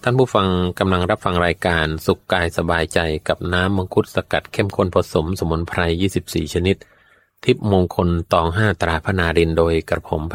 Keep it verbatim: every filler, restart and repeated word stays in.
ท่านผู้ฟังกำลังรับฟังรายการสุขกายสบายใจกับน้ำมังคุดสกัดเข้มข้นผสมสมุนไพรยี่สิบสี่ชนิดทิพย์มงคลตองห้าตราพนารินโดยกระผมไพ